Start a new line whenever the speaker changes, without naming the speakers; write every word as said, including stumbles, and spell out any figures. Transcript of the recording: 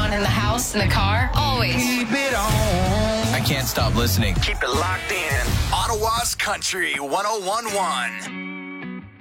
on in the house, in the car. Always.
Keep it on.
I can't stop listening.
Keep it locked in. Ottawa's Country one oh one point one.